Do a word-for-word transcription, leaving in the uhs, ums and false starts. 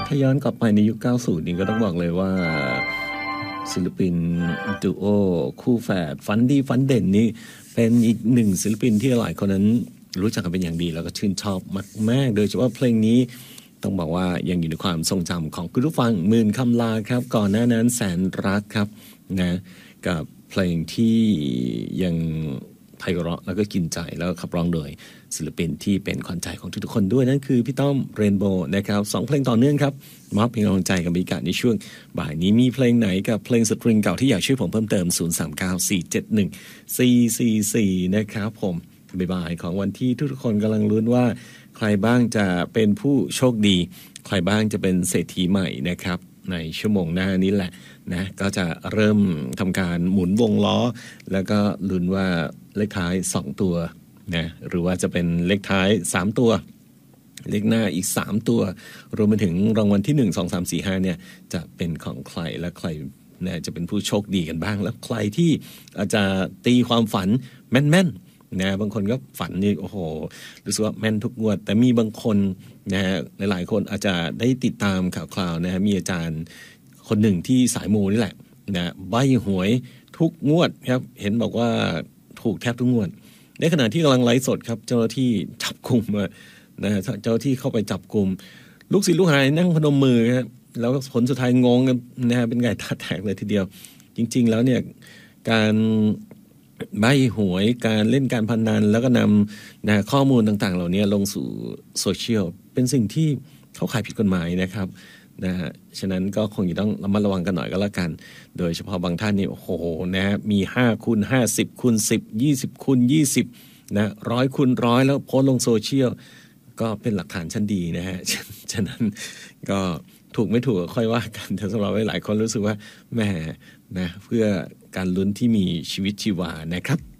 ถ้าย้อนกลับไปในยุค เก้าสิบ นี่ก็ต้องบอกเลยว่าศิลปินดูโอคู่แฝดฝันดีฝันเด่นนี่เป็นอีกหนึ่งศิลปินที่หลายคนนั้นรู้จักกันเป็นอย่างดีแล้วก็ชื่นชอบมากๆโดยเฉพาะเพลงนี้ต้องบอกว่ายังอยู่ในความทรงจำของคุณผู้ฟังหมื่นคำลาครับก่อนหน้านั้นแสนรักครับนะกับเพลงที่ยังไพเราะแล้วก็กินใจแล้วขับร้องโดยศิลปินที่เป็นขวัญใจของทุกๆคนด้วยนั่นคือพี่ต้อมเรนโบว์นะครับสองเพลงต่อเนื่องครับมอบเพลงกำลังใจกับบรรยากาศในช่วงบ่ายนี้มีเพลงไหนกับเพลงสตริงเก่าที่อยากช่วยผมเพิ่มเติมศูนย์ สาม เก้า สี่ เจ็ด หนึ่ง สี่ สี่ สี่ นะครับผมบ่ายๆของวันที่ทุกๆคนกำลังลุ้นว่าใครบ้างจะเป็นผู้โชคดีใครบ้างจะเป็นเศรษฐีใหม่นะครับในชั่วโมงหน้านี้แหละนะก็จะเริ่มทำการหมุนวงล้อแล้วก็ลุ้นว่าเลขท้ายสองตัวนะหรือว่าจะเป็นเลขท้ายสามตัวเลขหน้าอีกสามตัวรวมไปถึงรางวัลที่หนึ่ง สอง สาม สี่ ห้าเนี่ยจะเป็นของใครและใครนะจะเป็นผู้โชคดีกันบ้างแล้วใครที่อาจจะตีความฝันแม่นๆนะบางคนก็ฝันนี่โอ้โหรู้สึกว่าแม่นทุกงวดแต่มีบางคนนะหลายๆคนอาจจะได้ติดตามข่าวคราวนะฮะมีอาจารย์คนหนึ่งที่สายมูนี่แหละนะใบ้หวยทุกงวดครับเห็นบอกว่าถูกแทบทุกงวดในขณะที่กำลังไลฟ์สดครับเจ้าหน้าที่จับกุมนะเจ้าหน้าที่เข้าไปจับกุมลูกศิษย์ลูกหานั่งพนมมือครับแล้วผลสุดท้ายงงกันนะฮะเป็นไงตาแตกเลยทีเดียวจริงๆแล้วเนี่ยการใบ้หวยการเล่นการพนันแล้วก็นำนะข้อมูลต่างๆเหล่านี้ลงสู่โซเชียลเป็นสิ่งที่เข้าข่ายผิดกฎหมายนะครับนะฮะฉะนั้นก็คงจะต้องระมัดระวังกันหน่อยก็แล้วกันโดยเฉพาะบางท่านนี่โอ้โหนะมีห้าคูณห้า สิบคูณสิบ ยี่สิบคูณยี่สิบนะหนึ่งร้อยคูณหนึ่งร้อยแล้วโพสต์ลงโซเชียลก็เป็นหลักฐานชั้นดีนะฮะฉะนั้นก็ถูกไม่ถูกค่อยว่ากันแต่สำหรับหลายคนรู้สึกว่าแหมนะเพื่อการลุ้นที่มีชีวิตชีวานะครับ